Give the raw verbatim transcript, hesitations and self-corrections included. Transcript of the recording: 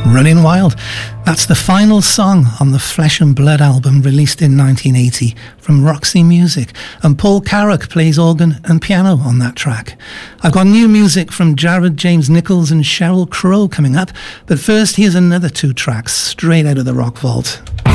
Running Wild. That's the final song on the Flesh and Blood album released in nineteen eighty from Roxy Music, and Paul Carrack plays organ and piano on that track. I've got new music from Jared James Nichols and Sheryl Crow coming up, but first here's another two tracks straight out of the Rock Vault.